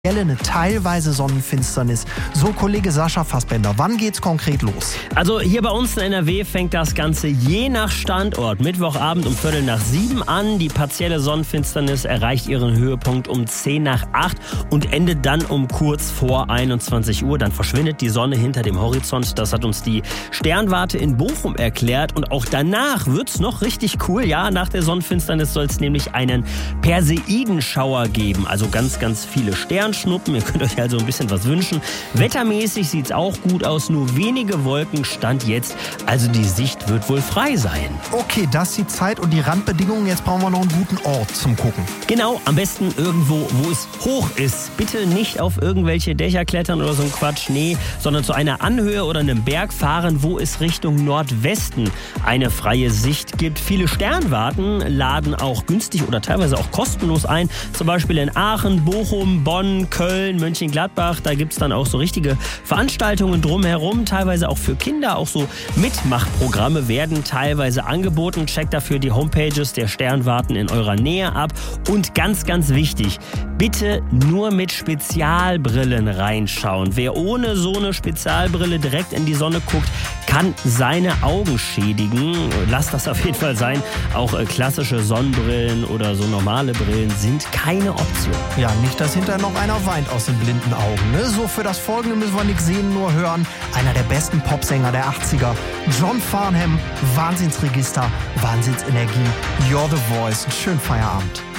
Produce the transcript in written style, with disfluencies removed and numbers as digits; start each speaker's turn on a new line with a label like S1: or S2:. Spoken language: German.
S1: eine teilweise Sonnenfinsternis. So, Kollege Sascha Fassbender, wann geht's konkret los?
S2: Also hier bei uns in NRW fängt das Ganze je nach Standort Mittwochabend um 6:45 an. Die partielle Sonnenfinsternis erreicht ihren Höhepunkt um 7:50 und endet dann um kurz vor 21 Uhr. Dann verschwindet die Sonne hinter dem Horizont. Das hat uns die Sternwarte in Bochum erklärt. Und auch danach wird's noch richtig cool. Ja, nach der Sonnenfinsternis soll es nämlich einen Perseidenschauer geben. Also ganz, ganz viele Sternschnuppen. Ihr könnt euch also ein bisschen was wünschen. Wettermäßig sieht es auch gut aus, nur wenige Wolken Stand jetzt. Also die Sicht wird wohl frei sein.
S1: Okay, das ist die Zeit und die Randbedingungen. Jetzt brauchen wir noch einen guten Ort zum Gucken.
S2: Genau, am besten irgendwo, wo es hoch ist. Bitte nicht auf irgendwelche Dächer klettern oder so ein Quatsch, nee, sondern zu einer Anhöhe oder einem Berg fahren, wo es Richtung Nordwesten eine freie Sicht gibt. Viele Sternwarten laden auch günstig oder teilweise auch kostenlos ein. Zum Beispiel in Aachen, Bochum, Bonn, Köln, Mönchengladbach. Da gibt es dann auch so richtige Veranstaltungen drumherum, teilweise auch für Kinder. Auch so Mitmachprogramme werden teilweise angeboten. Checkt dafür die Homepages der Sternwarten in eurer Nähe ab. Und ganz, ganz wichtig, bitte nur mit Spezialbrillen reinschauen. Wer ohne so eine Spezialbrille direkt in die Sonne guckt, kann seine Augen schädigen. Lasst das auf jeden Fall sein. Auch klassische Sonnenbrillen oder so normale Brillen sind keine Option.
S1: Ja, nicht, dass hinterher noch einer weint aus den blinden Augen. Ne? So, für das Folgende müssen wir nichts sehen, nur hören. Einer der besten Popsänger der 80er. John Farnham, Wahnsinnsregister, Wahnsinnsenergie. You're the Voice. Schönen Feierabend.